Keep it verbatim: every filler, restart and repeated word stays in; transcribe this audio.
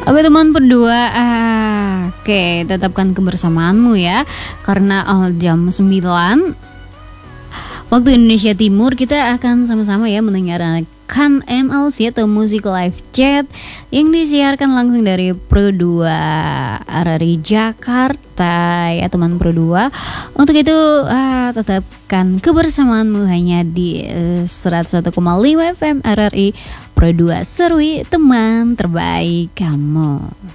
Oke teman berdua, ah, oke tetapkan kebersamaanmu ya. Karena oh, jam sembilan waktu Indonesia Timur kita akan sama-sama ya mendengarkan M L C atau Music Live Chat yang disiarkan langsung dari Pro dua R R I Jakarta ya teman Pro dua. Untuk itu ah, tetapkan kebersamaanmu hanya di eh, seratus satu koma lima F M R R I Pro dua Serui, teman terbaik kamu.